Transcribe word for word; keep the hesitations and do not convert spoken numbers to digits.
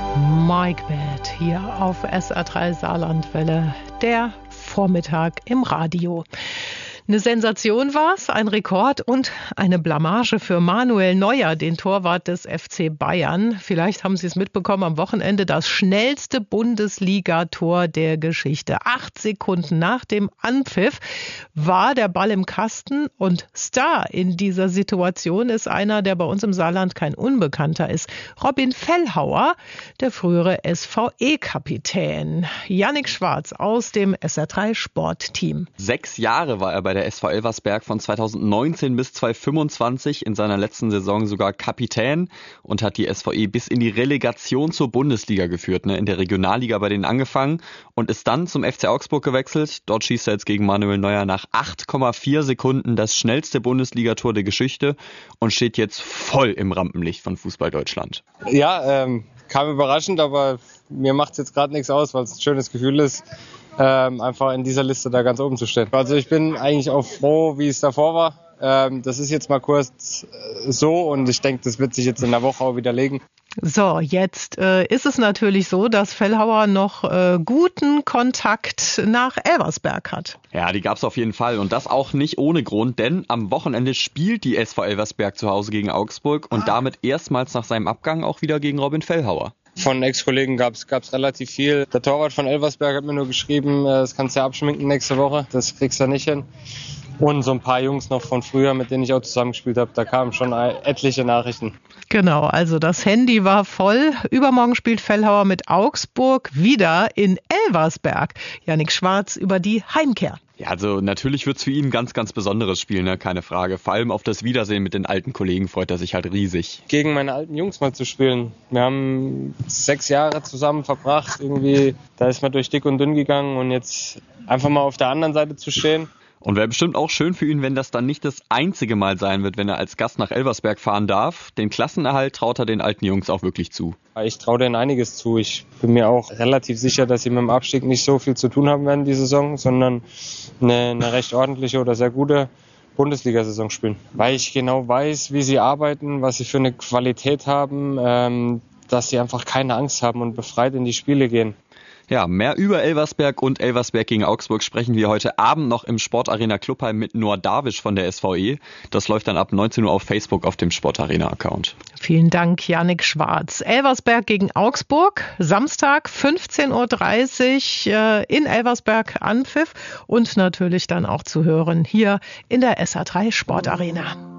Mike Bad hier auf S R drei Saarlandwelle, der Vormittag im Radio. Eine Sensation war's, ein Rekord und eine Blamage für Manuel Neuer, den Torwart des F C Bayern. Vielleicht haben Sie es mitbekommen, am Wochenende das schnellste Bundesligator der Geschichte. Acht Sekunden nach dem Anpfiff war der Ball im Kasten und Star in dieser Situation ist einer, der bei uns im Saarland kein Unbekannter ist. Robin Fellhauer, der frühere S V E-Kapitän. Yannick Schwarz aus dem S R drei Sportteam. Sechs Jahre war er bei der S V Elversberg, von zweitausendneunzehn bis zweitausendfünfundzwanzig, in seiner letzten Saison sogar Kapitän und hat die S V E bis in die Relegation zur Bundesliga geführt, ne? In der Regionalliga bei denen angefangen und ist dann zum F C Augsburg gewechselt. Dort schießt er jetzt gegen Manuel Neuer nach acht Komma vier Sekunden das schnellste Bundesligator der Geschichte und steht jetzt voll im Rampenlicht von Fußball Deutschland. Ja, ähm, kam überraschend, aber mir macht es jetzt gerade nichts aus, weil es ein schönes Gefühl ist, Ähm, einfach in dieser Liste da ganz oben zu stehen. Also ich bin eigentlich auch froh, wie es davor war. Ähm, das ist jetzt mal kurz äh, so und ich denke, das wird sich jetzt in der Woche auch widerlegen. So, jetzt äh, ist es natürlich so, dass Fellhauer noch äh, guten Kontakt nach Elversberg hat. Ja, die gab's auf jeden Fall und das auch nicht ohne Grund, denn am Wochenende spielt die S V Elversberg zu Hause gegen Augsburg und damit erstmals nach seinem Abgang auch wieder gegen Robin Fellhauer. Von Ex-Kollegen gab's gab's relativ viel. Der Torwart von Elversberg hat mir nur geschrieben, das kannst du ja abschminken nächste Woche, das kriegst du nicht hin. Und so ein paar Jungs noch von früher, mit denen ich auch zusammengespielt habe, da kamen schon etliche Nachrichten. Genau, also das Handy war voll. Übermorgen spielt Fellhauer mit Augsburg wieder in Elversberg. Yannick Schwarz über die Heimkehr. Ja, also natürlich wird's für ihn ein ganz, ganz besonderes Spiel, ne? Keine Frage. Vor allem auf das Wiedersehen mit den alten Kollegen freut er sich halt riesig. Gegen meine alten Jungs mal zu spielen. Wir haben sechs Jahre zusammen verbracht. Irgendwie, da ist man durch dick und dünn gegangen und jetzt einfach mal auf der anderen Seite zu stehen. Und wäre bestimmt auch schön für ihn, wenn das dann nicht das einzige Mal sein wird, wenn er als Gast nach Elversberg fahren darf. Den Klassenerhalt traut er den alten Jungs auch wirklich zu. Ich traue denen einiges zu. Ich bin mir auch relativ sicher, dass sie mit dem Abstieg nicht so viel zu tun haben werden die Saison, sondern eine, eine recht ordentliche oder sehr gute Bundesliga-Saison spielen. Weil ich genau weiß, wie sie arbeiten, was sie für eine Qualität haben, ähm, dass sie einfach keine Angst haben und befreit in die Spiele gehen. Ja, mehr über Elversberg und Elversberg gegen Augsburg sprechen wir heute Abend noch im Sportarena Clubheim mit Noah Darwisch von der S V E. Das läuft dann ab neunzehn Uhr auf Facebook auf dem Sportarena-Account. Vielen Dank, Yannick Schwarz. Elversberg gegen Augsburg, Samstag fünfzehn Uhr dreißig äh, in Elversberg Anpfiff und natürlich dann auch zu hören hier in der S R drei Sportarena.